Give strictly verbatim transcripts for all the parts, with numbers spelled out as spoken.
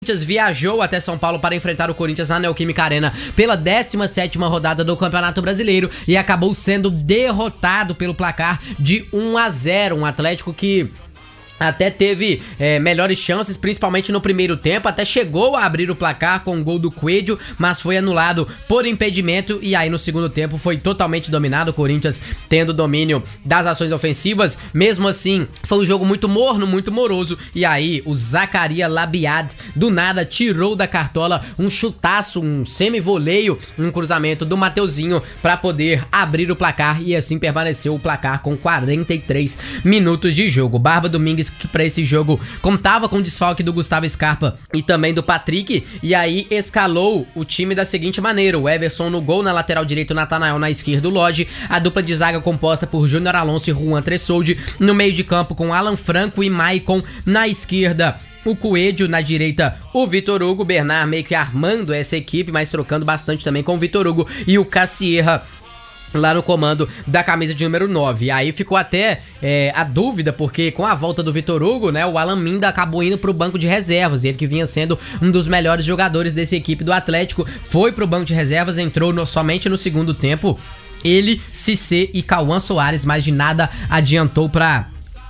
Corinthians viajou até São Paulo para enfrentar o Corinthians na Neoquímica Arena pela décima sétima rodada do Campeonato Brasileiro e acabou sendo derrotado pelo placar de um a zero, um Atlético que até teve é, melhores chances, principalmente no primeiro tempo, até chegou a abrir o placar com o gol do Coelho, mas foi anulado por impedimento, e aí no segundo tempo foi totalmente dominado, o Corinthians tendo domínio das ações ofensivas. Mesmo assim, foi um jogo muito morno, muito moroso, e aí o Zacaria Labiad do nada tirou da cartola um chutaço, um semi-voleio, um cruzamento do Mateuzinho para poder abrir o placar, e assim permaneceu o placar com quarenta e três minutos de jogo. Barba Domingues, que para esse jogo contava com o desfalque do Gustavo Scarpa e também do Patrick, e aí escalou o time da seguinte maneira: o Everson no gol, na lateral direito o Natanael, na esquerda o Lodge, a dupla de zaga composta por Júnior Alonso e Juan Tressoldi, no meio de campo com Alan Franco e Maicon, na esquerda o Coelho, na direita o Vitor Hugo, Bernard meio que armando essa equipe, mas trocando bastante também com o Vitor Hugo, e o Cassierra lá no comando da camisa de número nove. E aí ficou até é, a dúvida, porque com a volta do Vitor Hugo, né, o Alan Minda acabou indo pro banco de reservas. Ele que vinha sendo um dos melhores jogadores dessa equipe do Atlético, foi pro banco de reservas, entrou no, somente no segundo tempo. Ele, Cissé e Cauã Soares, mas de nada adiantou pra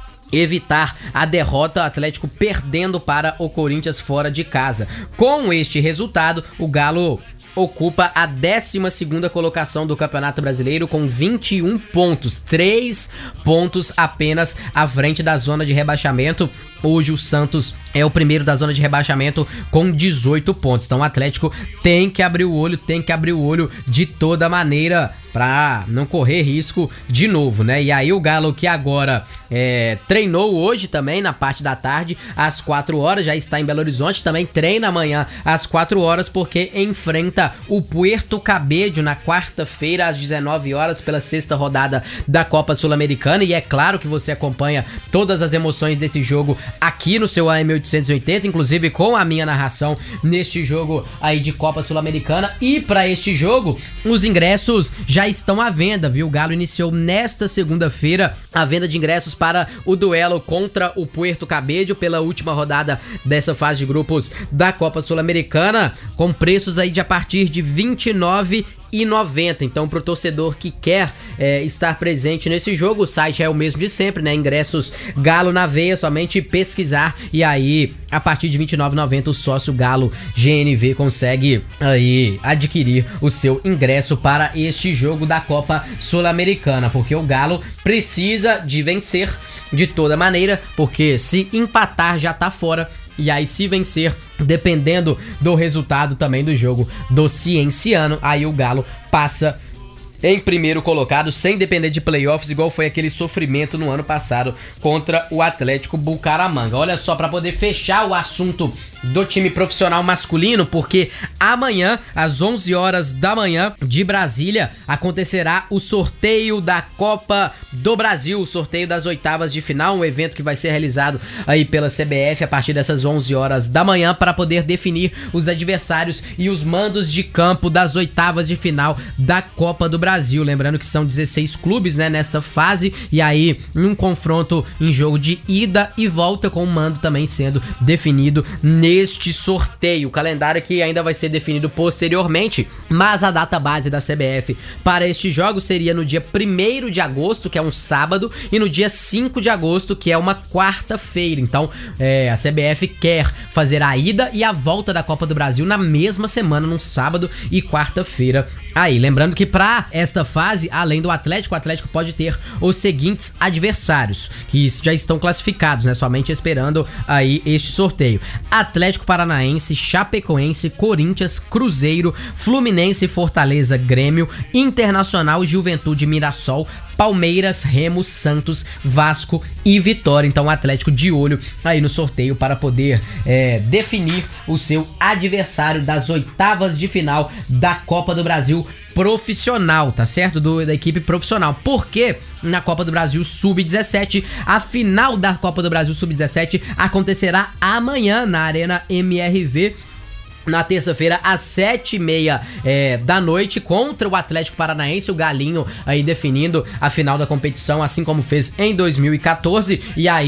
evitar a derrota, o Atlético perdendo para o Corinthians fora de casa. Com este resultado, o Galo ocupa a décima segunda colocação do Campeonato Brasileiro com vinte e um pontos, três pontos apenas à frente da zona de rebaixamento. Hoje o Santos é o primeiro da zona de rebaixamento com dezoito pontos. Então o Atlético tem que abrir o olho, tem que abrir o olho de toda maneira pra não correr risco de novo, né? E aí o Galo, que agora é, treinou hoje também na parte da tarde às quatro horas, já está em Belo Horizonte, também treina amanhã às quatro horas, porque enfrenta o Puerto Cabello na quarta-feira às dezenove horas pela sexta rodada da Copa Sul-Americana. E é claro que você acompanha todas as emoções desse jogo aqui no seu A M oitocentos e oitenta, inclusive com a minha narração neste jogo aí de Copa Sul-Americana. E para este jogo, os ingressos já estão à venda, viu? O Galo iniciou nesta segunda-feira a venda de ingressos para o duelo contra o Puerto Cabello pela última rodada dessa fase de grupos da Copa Sul-Americana, com preços aí de a partir de vinte e nove reais e noventa. Então, pro torcedor que quer é, estar presente nesse jogo, o site é o mesmo de sempre, né? Ingressos Galo na veia, somente pesquisar, e aí a partir de vinte e nove reais e noventa centavos o sócio Galo G N V consegue aí adquirir o seu ingresso para este jogo da Copa Sul-Americana, porque o Galo precisa de vencer de toda maneira, porque se empatar já tá fora. E aí, se vencer, dependendo do resultado também do jogo do Cienciano, aí o Galo passa em primeiro colocado, sem depender de playoffs, igual foi aquele sofrimento no ano passado contra o Atlético Bucaramanga. Olha só, para poder fechar o assunto do time profissional masculino, porque amanhã, às onze horas da manhã de Brasília, acontecerá o sorteio da Copa do Brasil, o sorteio das oitavas de final, um evento que vai ser realizado aí pela C B F a partir dessas onze horas da manhã, para poder definir os adversários e os mandos de campo das oitavas de final da Copa do Brasil. Lembrando que são dezesseis clubes, né, nesta fase, e aí um confronto em jogo de ida e volta, com o mando também sendo definido neste este sorteio. O calendário que ainda vai ser definido posteriormente, mas a data base da C B F para este jogo seria no dia primeiro de agosto, que é um sábado, e no dia cinco de agosto, que é uma quarta-feira. Então é, a C B F quer fazer a ida e a volta da Copa do Brasil na mesma semana, num sábado e quarta-feira. Aí, lembrando que para esta fase, além do Atlético, o Atlético pode ter os seguintes adversários, que já estão classificados, né, somente esperando aí este sorteio: Atlético Paranaense, Chapecoense, Corinthians, Cruzeiro, Fluminense, Fortaleza, Grêmio, Internacional, Juventude, Mirassol, Palmeiras, Remo, Santos, Vasco e Vitória. Então o Atlético de olho aí no sorteio para poder é, definir o seu adversário das oitavas de final da Copa do Brasil profissional, tá certo? Do, da equipe profissional. Porque na Copa do Brasil sub dezessete, a final da Copa do Brasil sub dezessete acontecerá amanhã na Arena M R V, na terça-feira, às sete e meia é, da noite, contra o Atlético Paranaense, o Galinho aí definindo a final da competição, assim como fez em dois mil e quatorze. E aí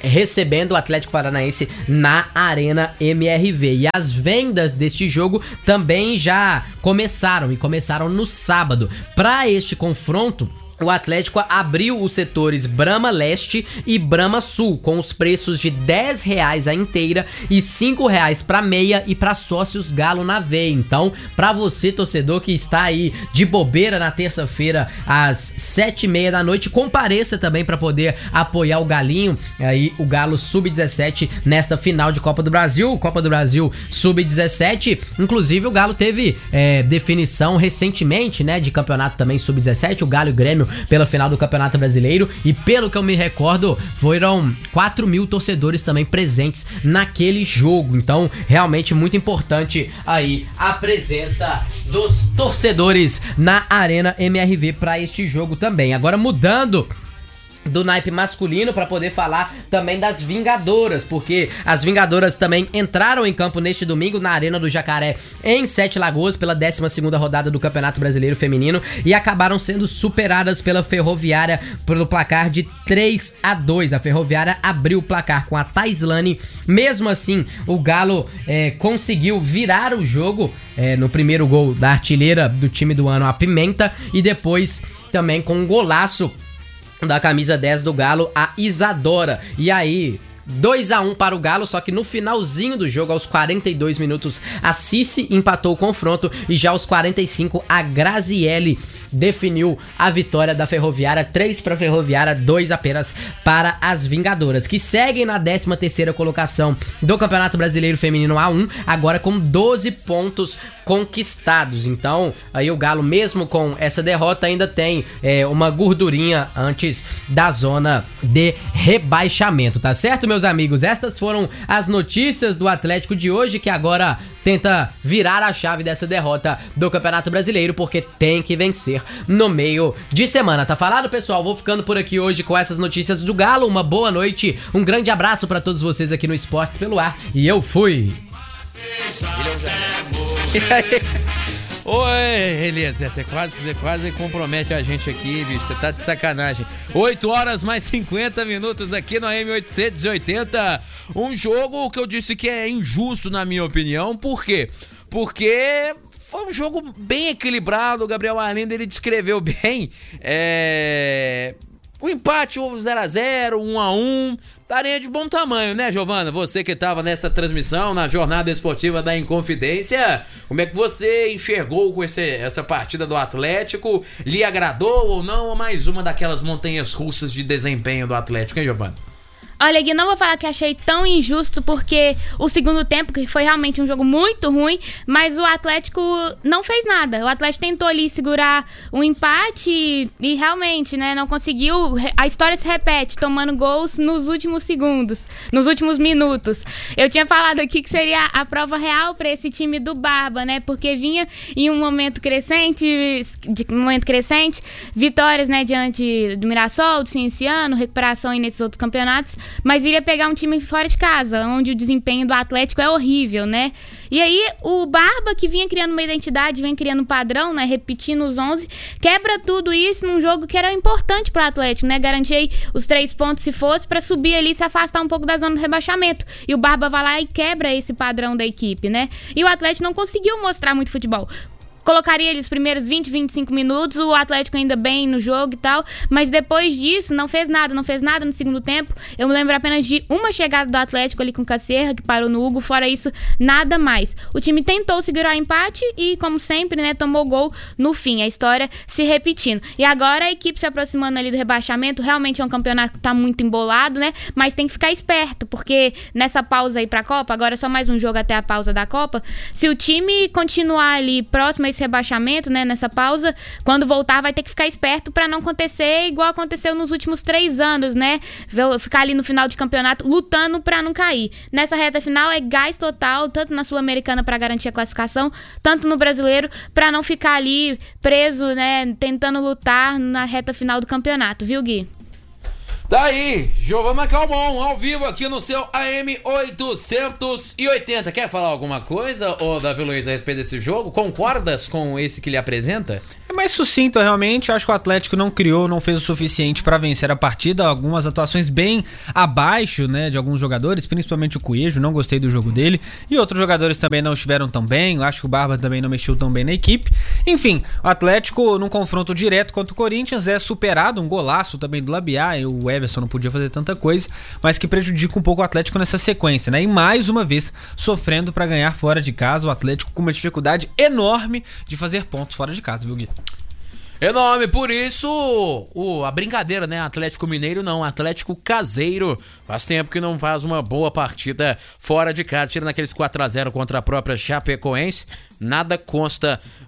recebendo o Atlético Paranaense na Arena M R V. E as vendas deste jogo também já começaram, e começaram no sábado. Para este confronto, o Atlético abriu os setores Brahma Leste e Brahma Sul, com os preços de dez reais a inteira e cinco reais para meia e para sócios Galo na veia. Então, para você, torcedor que está aí de bobeira na terça-feira às sete e meia da noite, compareça também para poder apoiar o Galinho, aí o Galo sub dezessete nesta final de Copa do Brasil, Copa do Brasil sub dezessete. Inclusive o Galo teve é, definição recentemente, né, de campeonato também sub dezessete, o Galo e o Grêmio pela final do Campeonato Brasileiro, e pelo que eu me recordo, foram quatro mil torcedores também presentes naquele jogo. Então, realmente muito importante aí a presença dos torcedores na Arena M R V para este jogo também. Agora, mudando do naipe masculino para poder falar também das Vingadoras, porque as Vingadoras também entraram em campo neste domingo na Arena do Jacaré em Sete Lagoas pela décima segunda rodada do Campeonato Brasileiro Feminino e acabaram sendo superadas pela Ferroviária pelo placar de três a dois. A Ferroviária abriu o placar com a Taislane. Mesmo assim, o Galo é, conseguiu virar o jogo é, no primeiro gol da artilheira do time do ano, a Pimenta, e depois também com um golaço da camisa dez do Galo, a Isadora. E aí, dois a um para o Galo, só que no finalzinho do jogo, aos quarenta e dois minutos, a Cici empatou o confronto e já aos quarenta e cinco a Graziele definiu a vitória da Ferroviária. Três para a Ferroviária, dois apenas para as Vingadoras, que seguem na décima terceira colocação do Campeonato Brasileiro Feminino A um, agora com doze pontos conquistados. Então, aí o Galo, mesmo com essa derrota, ainda tem é, uma gordurinha antes da zona de rebaixamento, tá certo, meus amigos? Estas foram as notícias do Atlético de hoje, que agora tenta virar a chave dessa derrota do Campeonato Brasileiro, porque tem que vencer no meio de semana. Tá falado, pessoal? Vou ficando por aqui hoje com essas notícias do Galo. Uma boa noite, um grande abraço pra todos vocês aqui no Esportes pelo Ar, e eu fui! Oi, Eliezer, você quase, você quase compromete a gente aqui, bicho, você tá de sacanagem. oito horas mais cinquenta minutos aqui no A M oitocentos e oitenta. Um jogo que eu disse que é injusto, na minha opinião. Por quê? Porque foi um jogo bem equilibrado. O Gabriel Arlindo, ele descreveu bem é... o empate, o zero a zero, um a um, estaria de bom tamanho, né, Giovana? Você que estava nessa transmissão, na jornada esportiva da Inconfidência, como é que você enxergou com esse, essa partida do Atlético? Lhe agradou ou não? Ou mais uma daquelas montanhas russas de desempenho do Atlético, hein, Giovana? Olha, Gui, não vou falar que achei tão injusto, porque o segundo tempo, que foi realmente um jogo muito ruim, mas o Atlético não fez nada. O Atlético tentou ali segurar um empate e, e realmente, né, não conseguiu. A história se repete, tomando gols nos últimos segundos, nos últimos minutos. Eu tinha falado aqui que seria a prova real para esse time do Barba, né, porque vinha em um momento crescente, de um momento crescente, vitórias, né, diante do Mirassol, do Cienciano, recuperação aí nesses outros campeonatos, mas iria pegar um time fora de casa, onde o desempenho do Atlético é horrível, né? E aí o Barba, que vinha criando uma identidade, vinha criando um padrão, né, repetindo os onze, quebra tudo isso num jogo que era importante para o Atlético, né? Garantir aí os três pontos se fosse para subir ali e se afastar um pouco da zona do rebaixamento. E o Barba vai lá e quebra esse padrão da equipe, né? E o Atlético não conseguiu mostrar muito futebol. Colocaria ele os primeiros vinte, vinte e cinco minutos, o Atlético ainda bem no jogo e tal, mas depois disso não fez nada, não fez nada no segundo tempo. Eu me lembro apenas de uma chegada do Atlético ali com o Cacerra, que parou no Hugo, fora isso, nada mais. O time tentou segurar o empate e, como sempre, né, tomou gol no fim, a história se repetindo. E agora a equipe se aproximando ali do rebaixamento, realmente é um campeonato que tá muito embolado, né, mas tem que ficar esperto, porque nessa pausa aí pra Copa, agora é só mais um jogo até a pausa da Copa, se o time continuar ali próximo esse rebaixamento, né, nessa pausa, quando voltar vai ter que ficar esperto para não acontecer igual aconteceu nos últimos três anos, né, ficar ali no final de campeonato lutando para não cair. Nessa reta final é gás total, tanto na Sul-Americana para garantir a classificação, tanto no Brasileiro para não ficar ali preso, né, tentando lutar na reta final do campeonato, viu, Gui? Tá aí, Giovana Calmon, ao vivo aqui no seu A M oitocentos e oitenta. Quer falar alguma coisa, ô Davi Luiz, a respeito desse jogo? Concordas com esse que ele apresenta? É mais sucinto, realmente. Eu acho que o Atlético não criou, não fez o suficiente para vencer a partida. Algumas atuações bem abaixo, né, de alguns jogadores, principalmente o Coelho, não gostei do jogo dele. E outros jogadores também não estiveram tão bem. Eu acho que o Barba também não mexeu tão bem na equipe. Enfim, o Atlético, num confronto direto contra o Corinthians, é superado. Um golaço também do Labiá. E o Everson não podia fazer tanta coisa, mas que prejudica um pouco o Atlético nessa sequência, né? E mais uma vez, sofrendo para ganhar fora de casa. O Atlético com uma dificuldade enorme de fazer pontos fora de casa, viu, Gui? Enorme, por isso o, a brincadeira, né? Atlético Mineiro não, Atlético Caseiro. Faz tempo que não faz uma boa partida fora de casa. Tira naqueles quatro a zero contra a própria Chapecoense. Nada consta